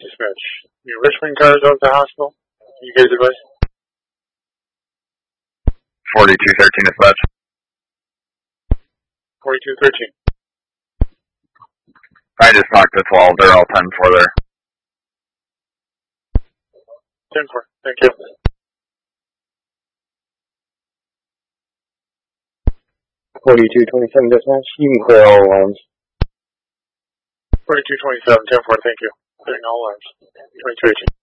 Dispatch. Your Richmond cars out at the hospital. You guys advise? 4213 dispatch. 4213. I just knocked the 12. They're all 10-4 there. 10-4. Thank you. 4227 dispatch. You can clear all alarms. 4227. 10-4. Thank you. Clearing all alarms. 2218.